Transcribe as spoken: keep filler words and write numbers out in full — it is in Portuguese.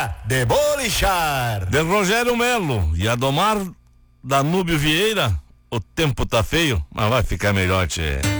Hora de bolichar. De Rogério Melo e Adomar Danúbio Vieira, o tempo tá feio, mas vai ficar melhor, tchê.